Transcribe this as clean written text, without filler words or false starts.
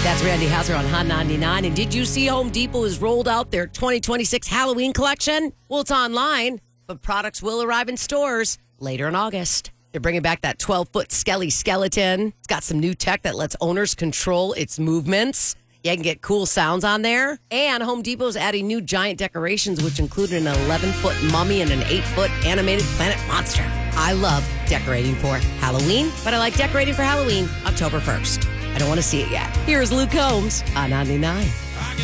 That's Randy Hauser on Hot 99. And did you see Home Depot has rolled out their 2026 Halloween collection? Well, it's online, but products will arrive in stores later in August. They're bringing back that 12-foot Skelly skeleton. It's got some new tech that lets owners control its movements. You can get cool sounds on there. And Home Depot's adding new giant decorations, which include an 11-foot mummy and an 8-foot animated planet monster. I love decorating for Halloween, but I like decorating for Halloween October 1st. I don't want to see it yet. Here's Luke Combs on 99.